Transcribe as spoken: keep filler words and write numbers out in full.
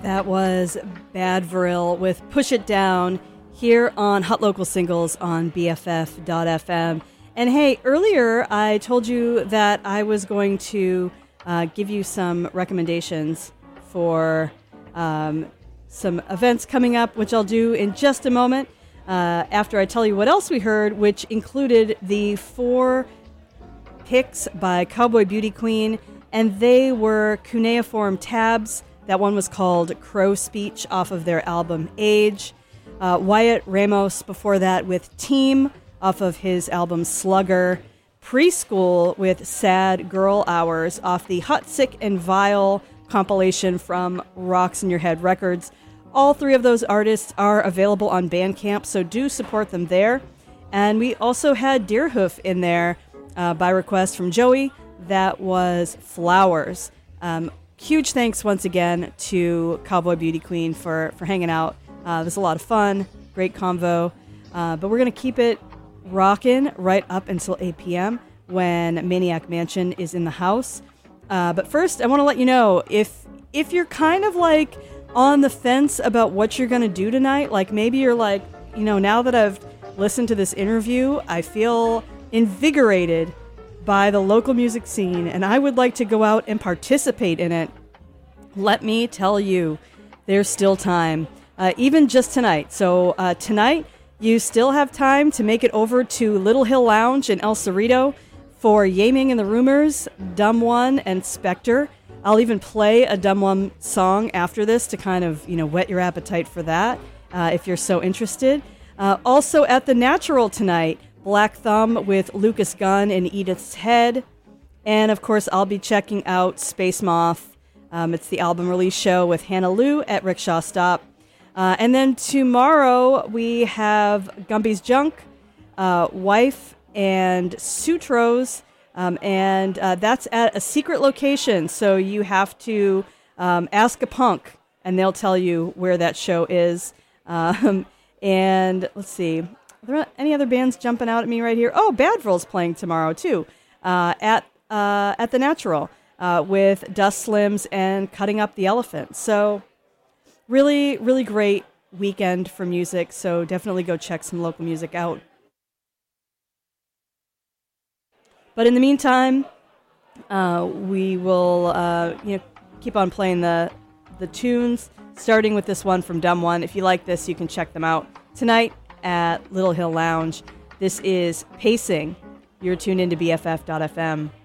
That was Bad Vril with Push It Down here on Hot Local Singles on B F F dot F M. And hey, earlier I told you that I was going to uh, give you some recommendations for um, some events coming up, which I'll do in just a moment uh, after I tell you what else we heard, which included the four picks by Cowboy Beauty Queen, and they were cuneiform tabs. That one was called Crow Speech off of their album Age. Uh, Wyatt Ramos before that with Team off of his album Slugger. Preschool with Sad Girl Hours off the Hot, Sick, and Vile compilation from Rocks in Your Head Records. All three of those artists are available on Bandcamp, so do support them there. And we also had Deerhoof in there uh, by request from Joey. That was Flowers. Um, Huge thanks once again to Cowboy Beauty Queen for, for hanging out. Uh, it was a lot of fun, great convo. Uh, but we're going to keep it rocking right up until eight p.m. when Maniac Mansion is in the house. Uh, but first, I want to let you know, if if you're kind of like on the fence about what you're going to do tonight, like maybe you're like, you know, now that I've listened to this interview, I feel invigorated by the local music scene, and I would like to go out and participate in it. Let me tell you, there's still time, uh, even just tonight. So uh, tonight, you still have time to make it over to Little Hill Lounge in El Cerrito for Yaming and the Rumors, Dumb One, and Spectre. I'll even play a Dumb One song after this to kind of, you know, whet your appetite for that, uh, if you're so interested. Uh, also at the Natural tonight, Black Thumb with Lucas Gunn and Edith's Head. And, of course, I'll be checking out Space Moth. Um, it's the album release show with Hannah Lou at Rickshaw Stop. Uh, and then tomorrow we have Gumpy's Junk, uh, Wife, and Sutros. Um, and uh, that's at a secret location. So you have to um, ask a punk, and they'll tell you where that show is. Um, and let's see. Are there any other bands jumping out at me right here? Oh, Bad Vril's playing tomorrow, too, uh, at uh, at the Natural uh, with Dust Slims and Cutting Up the Elephant. So really, really great weekend for music, so definitely go check some local music out. But in the meantime, uh, we will uh, you know keep on playing the, the tunes, starting with this one from Dumb One. If you like this, you can check them out tonight at Little Hill Lounge. This is Pacing. You're tuned into B F F dot F M.